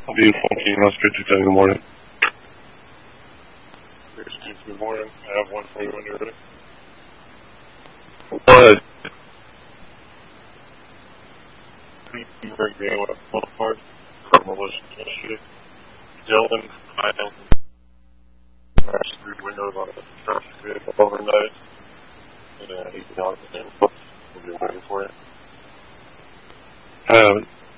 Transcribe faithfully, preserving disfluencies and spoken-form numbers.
I'll be funky and I'll straight to in the morning. Good morning. I have one for you when you're ready. What? You bring me a phone card from Melissa yesterday. Dylan, I have smashed three windows on a truck vehicle overnight. And he's not in the we'll be waiting for you. Um,